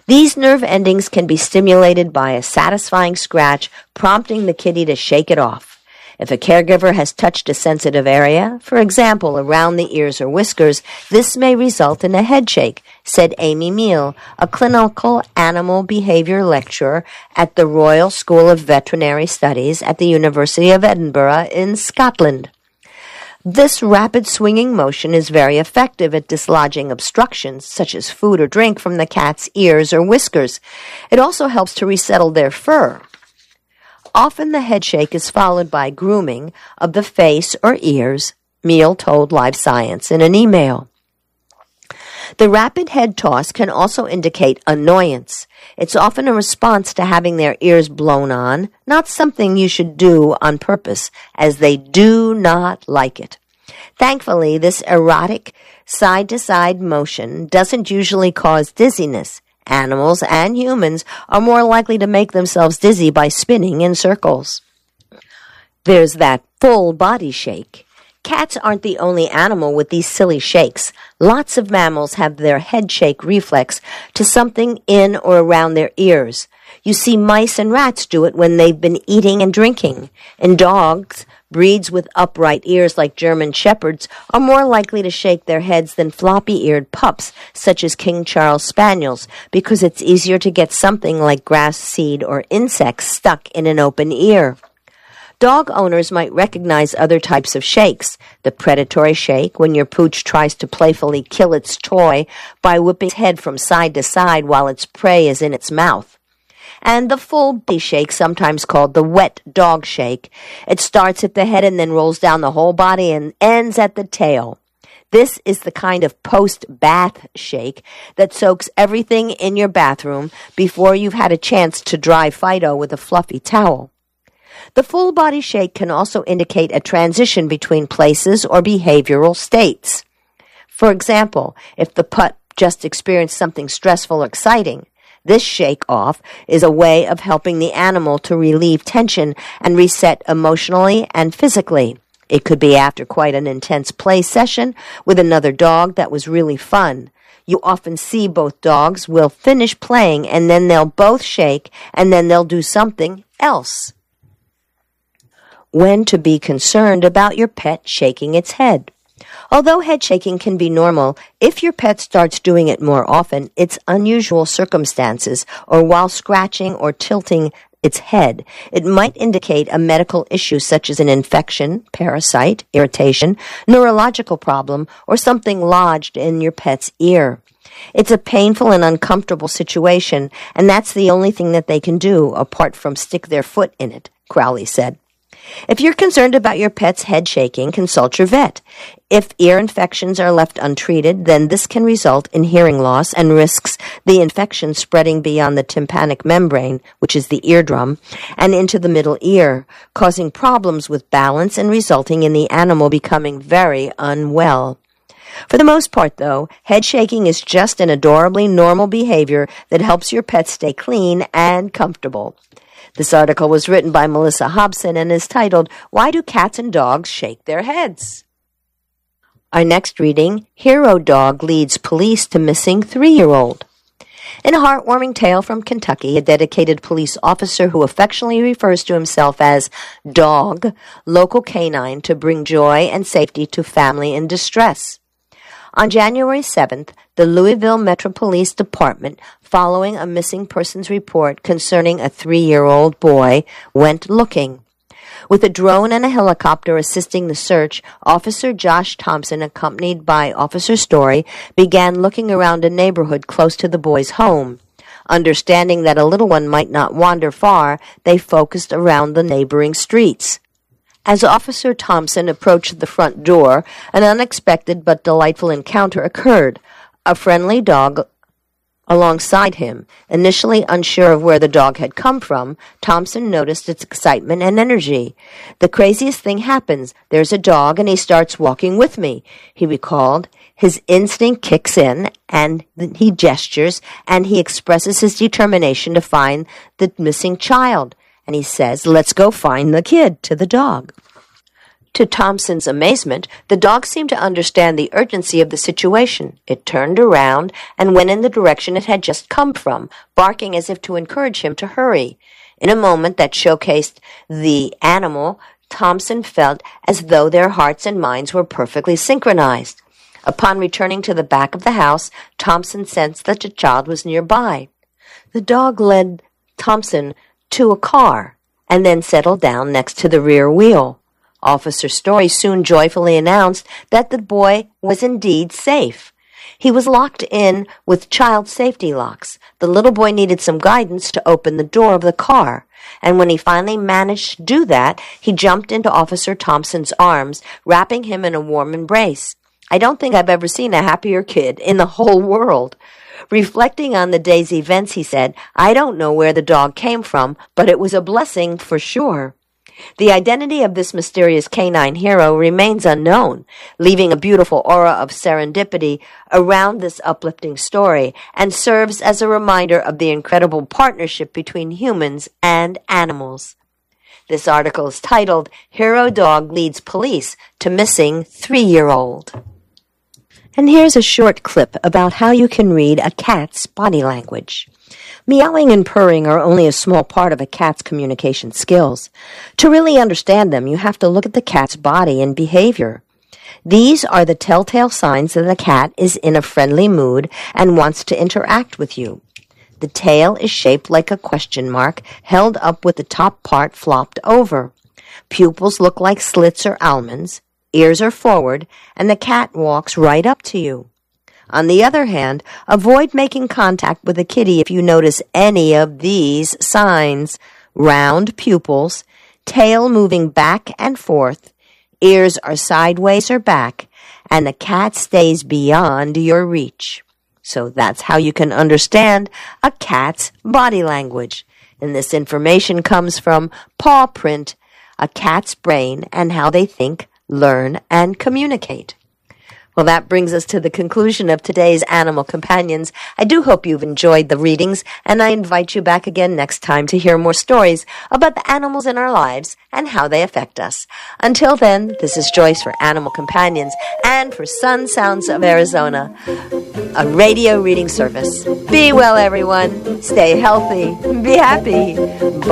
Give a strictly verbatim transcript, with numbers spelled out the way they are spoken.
These nerve endings can be stimulated by a satisfying scratch, prompting the kitty to shake it off. If a caregiver has touched a sensitive area, for example, around the ears or whiskers, this may result in a head shake, said Amy Meal, a clinical animal behavior lecturer at the Royal School of Veterinary Studies at the University of Edinburgh in Scotland. This rapid swinging motion is very effective at dislodging obstructions, such as food or drink, from the cat's ears or whiskers. It also helps to resettle their fur. Often the head shake is followed by grooming of the face or ears, Meal told Live Science in an email. The rapid head toss can also indicate annoyance. It's often a response to having their ears blown on, not something you should do on purpose, as they do not like it. Thankfully, this erratic side-to-side motion doesn't usually cause dizziness. Animals and humans are more likely to make themselves dizzy by spinning in circles. There's that full body shake. Cats aren't the only animal with these silly shakes. Lots of mammals have their head shake reflex to something in or around their ears. You see mice and rats do it when they've been eating and drinking. In dogs, breeds with upright ears like German Shepherds are more likely to shake their heads than floppy-eared pups, such as King Charles Spaniels, because it's easier to get something like grass seed or insects stuck in an open ear. Dog owners might recognize other types of shakes. The predatory shake, when your pooch tries to playfully kill its toy by whipping its head from side to side while its prey is in its mouth. And the full body shake, sometimes called the wet dog shake. It starts at the head and then rolls down the whole body and ends at the tail. This is the kind of post-bath shake that soaks everything in your bathroom before you've had a chance to dry Fido with a fluffy towel. The full body shake can also indicate a transition between places or behavioral states. For example, if the pup just experienced something stressful or exciting, this shake-off is a way of helping the animal to relieve tension and reset emotionally and physically. It could be after quite an intense play session with another dog that was really fun. You often see both dogs will finish playing and then they'll both shake and then they'll do something else. When to be concerned about your pet shaking its head. Although head shaking can be normal, if your pet starts doing it more often, it's unusual circumstances, or while scratching or tilting its head, it might indicate a medical issue such as an infection, parasite, irritation, neurological problem, or something lodged in your pet's ear. It's a painful and uncomfortable situation, and that's the only thing that they can do apart from stick their foot in it, Crowley said. If you're concerned about your pet's head shaking, consult your vet. If ear infections are left untreated, then this can result in hearing loss and risks the infection spreading beyond the tympanic membrane, which is the eardrum, and into the middle ear, causing problems with balance and resulting in the animal becoming very unwell. For the most part, though, head shaking is just an adorably normal behavior that helps your pet stay clean and comfortable. This article was written by Melissa Hobson and is titled, Why Do Cats and Dogs Shake Their Heads? Our next reading, Hero Dog Leads Police to Missing Three-Year-Old. In a heartwarming tale from Kentucky, a dedicated police officer who affectionately refers to himself as Dog, local canine, to bring joy and safety to family in distress. On January seventh, the Louisville Metro Police Department, following a missing persons report concerning a three-year-old boy, went looking. With a drone and a helicopter assisting the search, Officer Josh Thompson, accompanied by Officer Story, began looking around a neighborhood close to the boy's home. Understanding that a little one might not wander far, they focused around the neighboring streets. As Officer Thompson approached the front door, an unexpected but delightful encounter occurred. A friendly dog alongside him. Initially unsure of where the dog had come from, Thompson noticed its excitement and energy. The craziest thing happens. There's a dog and he starts walking with me, he recalled. His instinct kicks in and he gestures and he expresses his determination to find the missing child. And he says, let's go find the kid, to the dog. To Thompson's amazement, the dog seemed to understand the urgency of the situation. It turned around and went in the direction it had just come from, barking as if to encourage him to hurry. In a moment that showcased the animal, Thompson felt as though their hearts and minds were perfectly synchronized. Upon returning to the back of the house, Thompson sensed that the child was nearby. The dog led Thompson to a car and then settled down next to the rear wheel. Officer Story soon joyfully announced that the boy was indeed safe. He was locked in with child safety locks. The little boy needed some guidance to open the door of the car, and when he finally managed to do that, he jumped into Officer Thompson's arms, wrapping him in a warm embrace. I don't think I've ever seen a happier kid in the whole world. Reflecting on the day's events, he said, I don't know where the dog came from, but it was a blessing for sure. The identity of this mysterious canine hero remains unknown, leaving a beautiful aura of serendipity around this uplifting story, and serves as a reminder of the incredible partnership between humans and animals. This article is titled, Hero Dog Leads Police to Missing Three-Year-Old. And here's a short clip about how you can read a cat's body language. Meowing and purring are only a small part of a cat's communication skills. To really understand them, you have to look at the cat's body and behavior. These are the telltale signs that the cat is in a friendly mood and wants to interact with you. The tail is shaped like a question mark, held up with the top part flopped over. Pupils look like slits or almonds. Ears are forward, and the cat walks right up to you. On the other hand, avoid making contact with a kitty if you notice any of these signs: round pupils, tail moving back and forth, ears are sideways or back, and the cat stays beyond your reach. So that's how you can understand a cat's body language. And this information comes from Paw Print, A Cat's Brain and How They Think, Learn, and Communicate. Well, that brings us to the conclusion of today's Animal Companions. I do hope you've enjoyed the readings, and I invite you back again next time to hear more stories about the animals in our lives and how they affect us. Until then, this is Joyce for Animal Companions and for Sun Sounds of Arizona, a radio reading service. Be well, everyone. Stay healthy. Be happy. Bye.